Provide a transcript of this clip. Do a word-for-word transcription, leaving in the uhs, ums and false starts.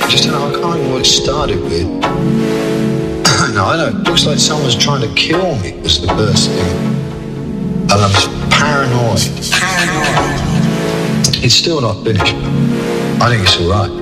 Just don't know, I can't remember what it started with. No, I know, it looks like someone's trying to kill me was the first thing. And I was paranoid. Paranoid. It's still not finished. I think it's all right.